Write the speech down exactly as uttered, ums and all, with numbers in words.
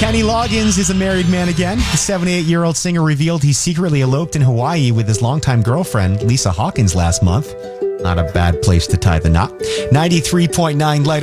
Kenny Loggins is a married man again. The seventy-eight-year-old singer revealed he secretly eloped in Hawaii with his longtime girlfriend, Lisa Hawkins, last month. Not a bad place to tie the knot. ninety-three point nine Light